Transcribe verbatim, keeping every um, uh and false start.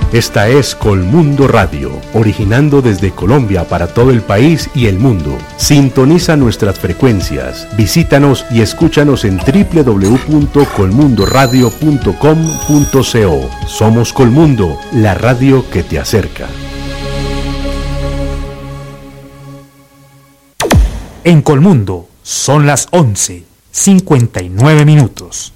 Esta es Colmundo Radio, originando desde Colombia para todo el país y el mundo. Sintoniza nuestras frecuencias, visítanos y escúchanos en doble u doble u doble u punto colmundo radio punto com punto co. Somos Colmundo, la radio que te acerca. En Colmundo son las once, cincuenta y nueve minutos.